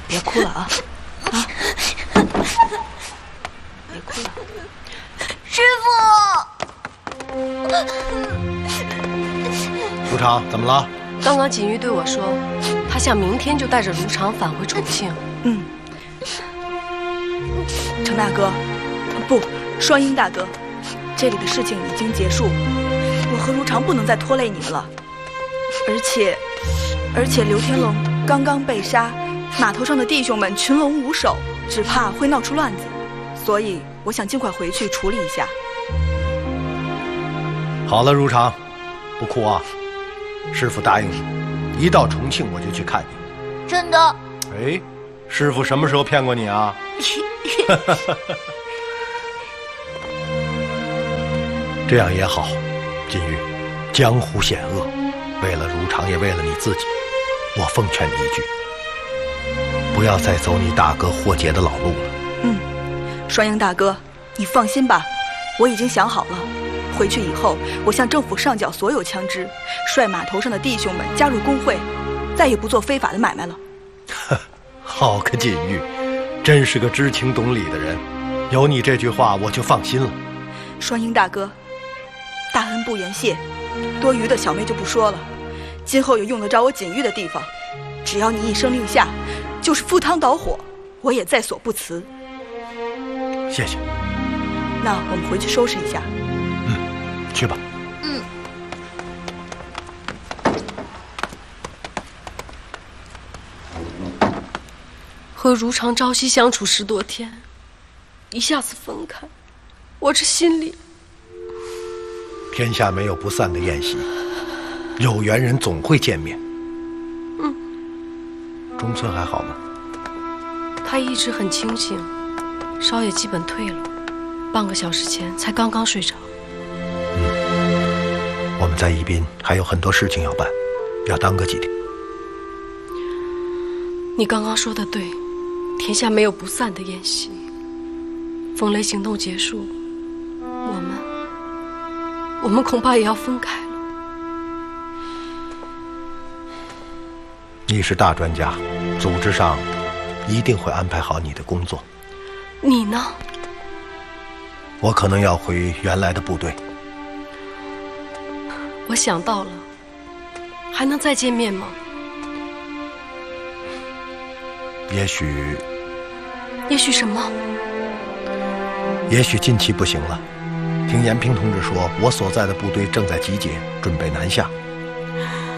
别哭了啊！别哭了。 师傅， 如常怎么了？ 刚刚锦玉对我说，他想明天就带着如常返回重庆。 程大哥，不，双英大哥，这里的事情已经结束，我和如常不能再拖累你们了。而且刘天龙刚刚被杀，码头上的弟兄们群龙无首，只怕会闹出乱子，所以我想尽快回去处理一下。 好了，如常，不哭啊！师傅答应你，一到重庆我就去看你。 真的？ 哎，师傅什么时候骗过你啊？这样也好，金玉，江湖险恶，为了如常，也为了你自己，我奉劝你一句，不要再走你大哥霍杰的老路了。 双英大哥，你放心吧，我已经想好了。回去以后，我向政府上缴所有枪支，率码头上的弟兄们加入工会，再也不做非法的买卖了。 好个锦玉，真是个知情懂理的人，有你这句话我就放心了。 双英大哥，大恩不言谢，多余的小妹就不说了。今后有用得着我锦玉的地方，只要你一声令下，就是赴汤蹈火，我也在所不辞。 谢谢。 那我们回去收拾一下。 去吧。 和如常朝夕相处10多天，一下子分开，我这心里…… 天下没有不散的宴席，有缘人总会见面。中村还好吗？ 他一直很清醒，烧也基本退了，半个小时前才刚刚睡着。 我们在宜宾还有很多事情要办，要耽搁几天。 你刚刚说的对，天下没有不散的宴席。风雷行动结束，我们恐怕也要分开了。 你是大专家，组织上一定会安排好你的工作。 你呢？ 我可能要回原来的部队。 我想到了，还能再见面吗？ 也许什么？ 也许近期不行了。听延平同志说，我所在的部队正在集结，准备南下。